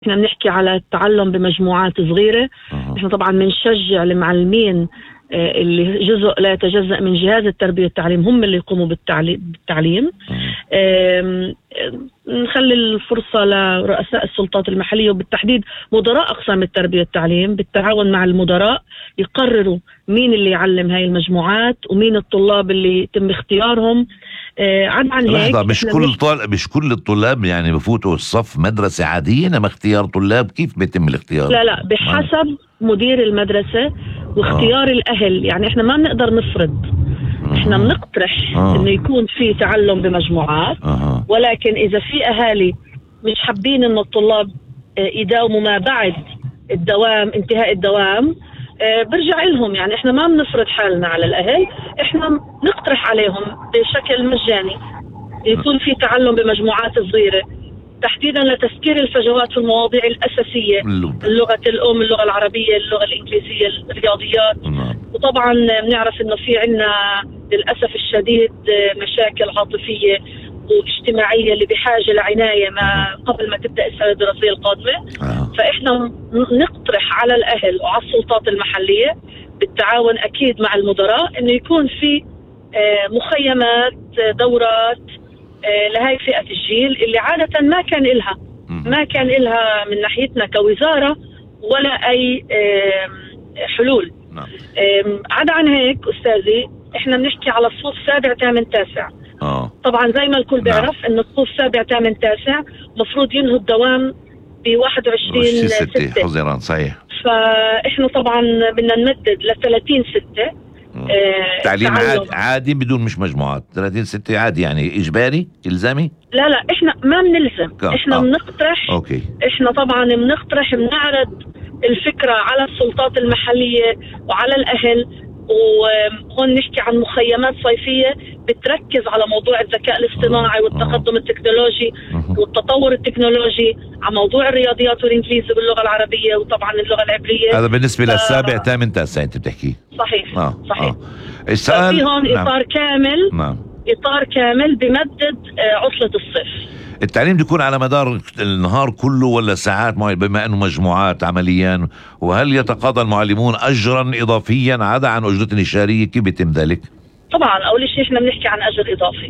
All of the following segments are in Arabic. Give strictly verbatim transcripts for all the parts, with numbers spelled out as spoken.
احنا بنحكي على التعلم بمجموعات صغيرة. أه. احنا طبعا بنشجع المعلمين اللي جزء لا يتجزأ من جهاز التربية والتعليم هم اللي يقوموا بالتعليم. أه. نخلي الفرصة لرؤساء السلطات المحلية وبالتحديد مدراء أقسام التربية والتعليم بالتعاون مع المدراء يقرروا مين اللي يعلم هاي المجموعات ومين الطلاب اللي يتم اختيارهم. آه عن عن هيك مش كل طالب مش كل الطلاب يعني بفوتوا الصف مدرسة عادية، انما اختيار طلاب كيف بيتم الاختيار؟ لا لا بحسب مدير المدرسة واختيار آه. الأهل. يعني احنا ما بنقدر نفرض، احنا بنقترح آه. انه يكون في تعلم بمجموعات آه. ولكن اذا في اهالي مش حابين انه الطلاب يداوموا ما بعد الدوام انتهاء الدوام اه برجع لهم. يعني احنا ما بنفرض حالنا على الاهل، احنا نقترح عليهم بشكل مجاني يكون في تعلم بمجموعات صغيرة تحديدا لتسكير الفجوات في المواضيع الأساسية، اللغة الأم، اللغة العربية، اللغة الإنجليزية، الرياضيات. وطبعا بنعرف انه في عنا للأسف الشديد مشاكل عاطفية واجتماعية اللي بحاجة لعناية ما قبل ما تبدأ السنة الدراسية القادمة. آه. فإحنا نقترح على الأهل وعلى السلطات المحلية بالتعاون أكيد مع المدراء إنه يكون في مخيمات، دورات لهاي فئة الجيل اللي عادة ما كان إلها ما كان إلها من ناحيتنا كوزارة ولا أي حلول. عدا عن هيك أستاذي إحنا بنحكي على الصف سابع ثامن تاسع. آه. طبعا زي ما الكل بيعرف انه الصف سابع ثامن تاسع مفروض ينهوا الدوام ب واحد وعشرين ستة حزيران صحيح. فاحنا طبعا بدنا نمدد ل ثلاثين ستة. آه تعليم عادي, عادي بدون مش مجموعات. ثلاثين ستة عادي يعني اجباري الزامي؟ لا لا احنا ما بنلزم، احنا بنقترح. آه. اوكي. احنا طبعا بنقترح بنعرض الفكرة على السلطات المحلية وعلى الاهل. وهون نحكي عن مخيمات صيفية بتركز على موضوع الذكاء الاصطناعي والتقدم التكنولوجي والتطور التكنولوجي، على موضوع الرياضيات والإنجليزي باللغة العربية وطبعا اللغة العبرية. هذا بالنسبة ف... للسابع ثامن تاسع انت بتحكي. صحيح. آه. صحيح. آه. السؤال في هون نعم. إطار كامل نعم. إطار كامل بمدد عطلة الصيف. التعليم بيكون على مدار النهار كله ولا ساعات معينة بما أنه مجموعات عمليا؟ وهل يتقاضى المعلمون أجرا إضافيا عدا عن أجرة الإشارية؟ كيف بيتم ذلك؟ طبعا أول شيء إحنا بنحكي عن أجر إضافي.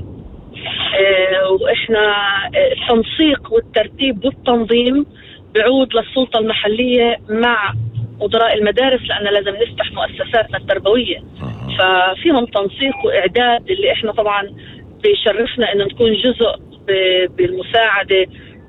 اه وإحنا التنسيق والترتيب والتنظيم بعود للسلطة المحلية مع مدراء المدارس لأن لازم نفتح مؤسساتنا التربوية. آه. ففيهم تنسيق وإعداد اللي إحنا طبعا بيشرفنا إنه نكون جزء بالمساعدة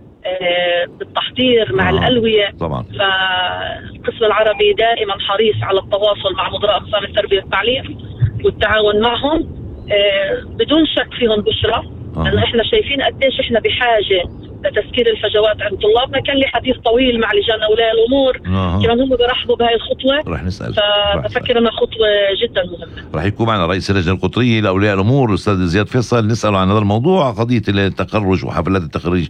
بالتحضير مع آه. الألوية طبعا. فالقسم العربي دائما حريص على التواصل مع مدراء أقسام التربية والتعليم والتعاون معهم. بدون شك فيهم بشرى آه. لأن احنا شايفين قديش احنا بحاجة لتسكير الفجوات عند طلابنا. كان لي حديث طويل مع لجان أولياء الأمور آه. كانوا هم بيرحبوا بهاي الخطوة. رح نسأل فبفكر انها خطوة جدا مهمة. رح يكون معنا رئيس اللجنة القطرية لأولياء الأمور الأستاذ زياد فيصل نسأله عن هذا الموضوع، قضية التخرج وحفلات التخريج.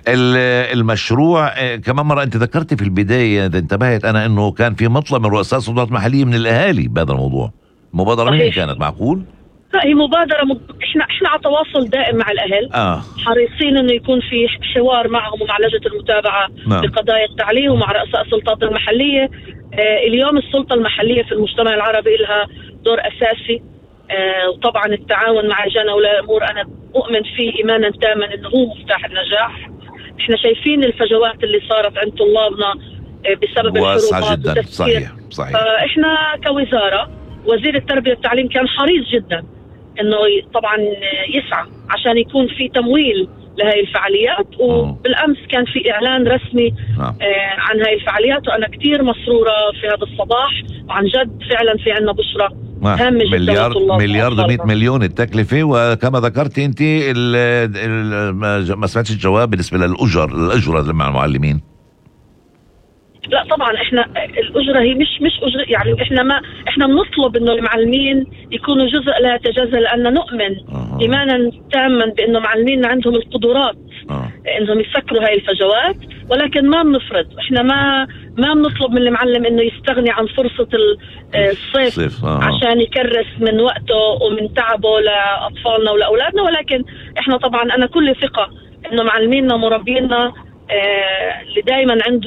المشروع كمان مرة أنت ذكرت في البداية إذا انتبهت أنا أنه كان في مطلب من رؤساء سلطات محلية من الأهالي بهذا الموضوع. مبادرة مين كانت؟ معقول؟ لا هي مبادرة مب... احنا احنا على تواصل دائم مع الاهل. آه. حريصين انه يكون في حوار معهم ومع لجنة المتابعة نعم. لقضايا التعليم ومع رؤساء السلطات المحلية. آه اليوم السلطة المحلية في المجتمع العربي لها دور اساسي. آه وطبعا التعاون مع لجان اولياء الامور انا اؤمن فيه ايمانا تاما انه هو مفتاح النجاح. احنا شايفين الفجوات اللي صارت عند طلابنا آه بسبب الحروبات جدا. صحيح صحيح. فاحنا كوزارة وزير التربية والتعليم كان حريص جدا انه طبعا يسعى عشان يكون في تمويل لهي الفعاليات. وبالامس كان في اعلان رسمي آه عن هاي الفعاليات وانا كثير مسروره في هذا الصباح. وعن جد فعلا في عنا بشرى هامه جدا. مليار مليار ومئة مليون التكلفه. وكما ذكرت انت ال ال ما سمعتش الجواب بالنسبه للاجر الاجره مع المعلمين. لا طبعا احنا الاجره هي مش مش اجره. يعني احنا ما احنا بنطلب انه المعلمين يكونوا جزء لا يتجزا لان نؤمن أه. ايمانا تاما بانه معلمينا عندهم القدرات أه. انهم يسكروا هاي الفجوات. ولكن ما بنفرض. احنا ما ما بنطلب من المعلم انه يستغني عن فرصه الصيف أه. عشان يكرس من وقته ومن تعبه لاطفالنا ولاولادنا. ولكن احنا طبعا انا كل ثقه انه معلمينا ومربينا آه اللي دائما عنده